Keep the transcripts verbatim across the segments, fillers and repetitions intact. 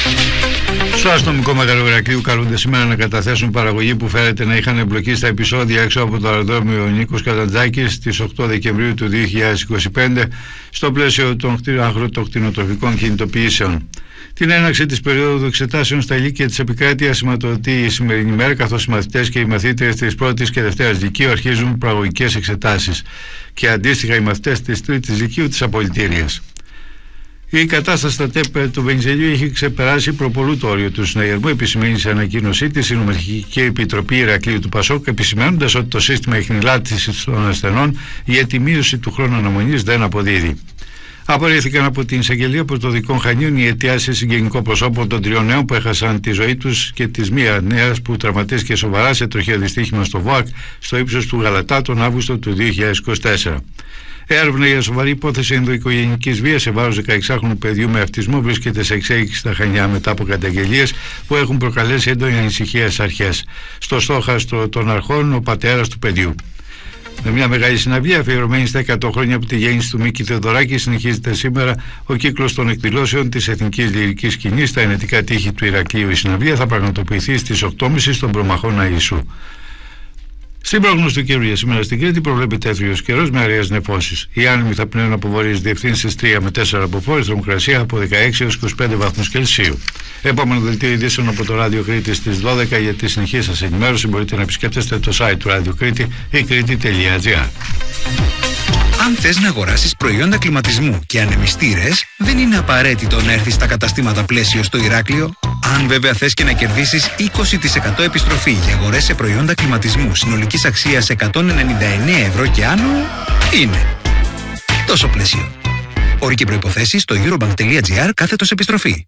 Στο αστυνομικό Μεγάλο Ηρακλείου καλούνται σήμερα να καταθέσουν παραγωγή που φέρεται να είχαν εμπλοκή στα επεισόδια έξω από το αεροδρόμιο Νίκος Καταντζάκης στις οκτώ Δεκεμβρίου του δύο χιλιάδες είκοσι πέντε στο πλαίσιο των αγροτοκτηνοτροφικών κινητοποιήσεων. Την έναρξη της περίοδου εξετάσεων στα ηλίκια της επικράτειας σηματοδοτεί η σημερινή μέρα, καθώς οι μαθητές και οι μαθήτριες της πρώτης και δευτέρας λυκείου αρχίζουν προαγωγικές εξετάσεις και αντίστοιχα οι μαθητές της τρίτης λυκείου της απολυτήριας. Η κατάσταση στα ΤΕΠ του Βενιζελιού έχει ξεπεράσει προπολού το όριο του συναγερμού, επισημαίνει σε ανακοίνωσή της η Νομαρχική Επιτροπή Ηρακλείου του Πασόκ, επισημαίνοντας ότι το σύστημα ιχνηλάτησης των ασθενών για τη μείωση του χρόνου αναμονής δεν αποδίδει. Απορρίφθηκαν από την εισαγγελία πρωτοδικών Χανίων οι αιτιάσεις συγγενικών προσώπων των τριών νέων που έχασαν τη ζωή τους και της μία νέας που τραυματίστηκε σοβαρά σε τροχαίο δυστύχημα στο ΒΟΑΚ στο ύψος του Γαλατά τον Αύγουστο του δύο χιλιάδες είκοσι τέσσερα. Έρευνα για σοβαρή υπόθεση ενδοοικογενειακής βίας σε βάρος δεκαεξάχρονου παιδιού με αυτισμό βρίσκεται σε εξέλιξη στα Χανιά μετά από καταγγελίες που έχουν προκαλέσει έντονη ανησυχία στις αρχές. Στο στόχαστρο των αρχών ο πατέρας του παιδιού. Με μια μεγάλη συναυλία αφιερωμένη στα εκατό χρόνια από τη γέννηση του Μίκη Θεοδωράκη συνεχίζεται σήμερα ο κύκλος των εκδηλώσεων της Εθνικής Λυρικής Σκηνής στα ενετικά τείχη του Ηρακλείου. Η συναυλία θα πραγματοποιηθεί στις οκτώ και τριάντα στον Προμαχώνα Ιησού. Στην πρόγνωση του καιρού για σήμερα στην Κρήτη προβλέπεται έθριος καιρός με αραιές νεφώσεις. Οι άνεμοι θα πνέουν από βορείες διευθύνσεις τρία με τέσσερα από βόρειες, θερμοκρασία από δεκαέξι έως είκοσι πέντε βαθμούς Κελσίου. Επόμενο δελτίο ειδήσεων από το Ράδιο Κρήτη στις δώδεκα. Για τη συνεχή σας ενημέρωση μπορείτε να επισκέπτεστε το site του Ράδιο Κρήτη η κρήτη τελεία τζι άρ. Αν θες να αγοράσεις προϊόντα κλιματισμού και ανεμιστήρες, δεν είναι απαραίτητο να έρθεις στα καταστήματα Πλαίσιο στο Ηράκλειο. Αν βέβαια θες και να κερδίσεις είκοσι τοις εκατό επιστροφή για αγορές σε προϊόντα κλιματισμού συνολικής αξίας εκατόν ενενήντα εννέα ευρώ και άνω, είναι τόσο Πλαίσιο. Όροι και προϋποθέσεις στο eurobank τελεία τζι άρ κάθετος επιστροφή.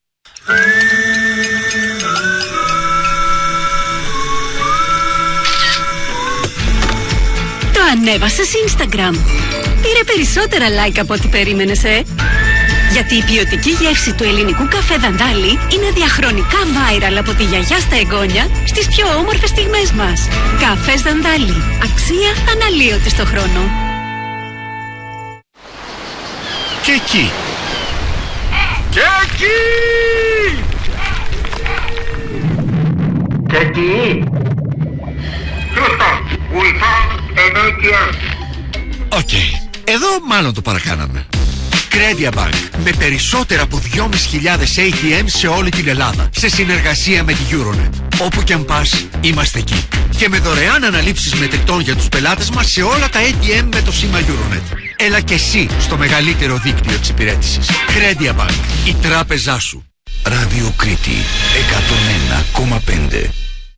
Το ανέβασες Instagram. Πήρε περισσότερα like από ό,τι περίμενες, ε? Γιατί η ποιοτική γεύση του ελληνικού καφέ Δαντάλη είναι διαχρονικά viral από τη γιαγιά στα εγγόνια στις πιο όμορφες στιγμές μας. Καφές Δαντάλη. Αξία αναλύωτη στο χρόνο. Και εκεί. Και εκεί. Και εκεί. Χρήστος, we found an έι τι εμ. Οκ. Εδώ μάλλον το παρακάναμε. Credia Bank, με περισσότερα από δυόμισι χιλιάδες έι τι εμ σε όλη την Ελλάδα, σε συνεργασία με τη Euronet. Όπου και αν πας, είμαστε εκεί. Και με δωρεάν αναλήψεις μετρητών για τους πελάτες μας σε όλα τα έι τι εμ με το σήμα Euronet. Έλα και εσύ στο μεγαλύτερο δίκτυο εξυπηρέτησης. Credia Bank, η τράπεζά σου. Ράδιο Κρήτη εκατόν ένα κόμμα πέντε.